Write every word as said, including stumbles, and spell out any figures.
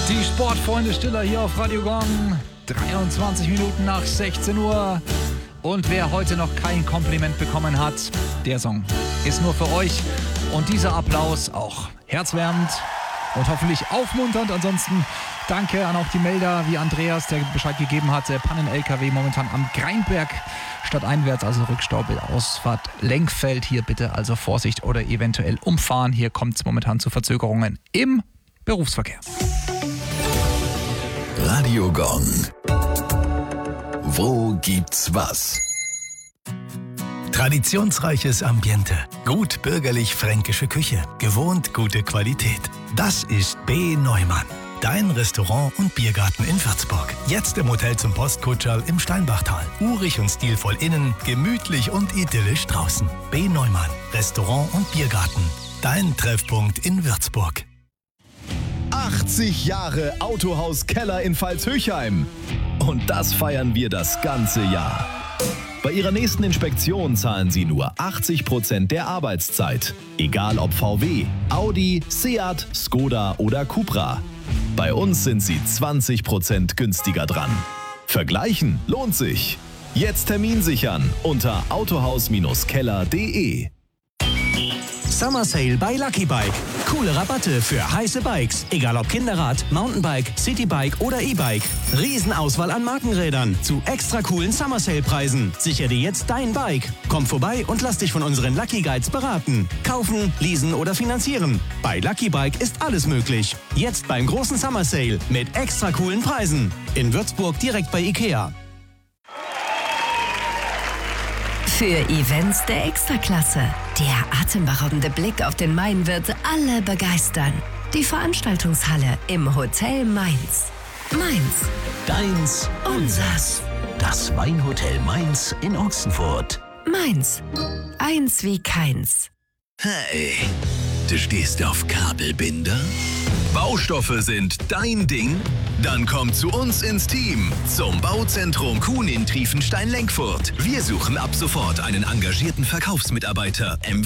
Die Sportfreunde Stiller hier auf Radio Gong. dreiundzwanzig Minuten nach sechzehn Uhr. Und wer heute noch kein Kompliment bekommen hat, der Song ist nur für euch. Und dieser Applaus auch herzwärmend und hoffentlich aufmunternd. Ansonsten danke an auch die Melder wie Andreas, der Bescheid gegeben hat. Pannen-L K W momentan am Greinberg stadteinwärts, also Rückstau bei der Ausfahrt Lenkfeld. Hier bitte also Vorsicht oder eventuell umfahren. Hier kommt es momentan zu Verzögerungen im Berufsverkehr. Radio Gong. Wo gibt's was? Traditionsreiches Ambiente, gut bürgerlich-fränkische Küche, gewohnt gute Qualität. Das ist B. Neumann, dein Restaurant und Biergarten in Würzburg. Jetzt im Hotel zum Postkutscherl im Steinbachtal. Urig und stilvoll innen, gemütlich und idyllisch draußen. B. Neumann, Restaurant und Biergarten. Dein Treffpunkt in Würzburg. achtzig Jahre Autohaus Keller in Pfalz-Höchheim. Und das feiern wir das ganze Jahr. Bei Ihrer nächsten Inspektion zahlen Sie nur achtzig Prozent der Arbeitszeit. Egal ob V W, Audi, Seat, Skoda oder Cupra. Bei uns sind Sie zwanzig Prozent günstiger dran. Vergleichen lohnt sich. Jetzt Termin sichern unter autohaus keller punkt de. Summer Sale bei Lucky Bike. Coole Rabatte für heiße Bikes. Egal ob Kinderrad, Mountainbike, Citybike oder E-Bike. Riesenauswahl an Markenrädern zu extra coolen Summer Sale Preisen. Sicher dir jetzt dein Bike. Komm vorbei und lass dich von unseren Lucky Guides beraten. Kaufen, leasen oder finanzieren. Bei Lucky Bike ist alles möglich. Jetzt beim großen Summer Sale mit extra coolen Preisen. In Würzburg direkt bei Ikea. Für Events der Extraklasse. Der atemberaubende Blick auf den Main wird alle begeistern. Die Veranstaltungshalle im Hotel Mainz. Mainz. Deins, unsers. Das Weinhotel Mainz in Ochsenfurt. Mainz. Eins wie keins. Hey, du stehst auf Kabelbinder? Baustoffe sind dein Ding? Dann komm zu uns ins Team, zum Bauzentrum Kuhn in Triefenstein-Lenkfurt. Wir suchen ab sofort einen engagierten Verkaufsmitarbeiter.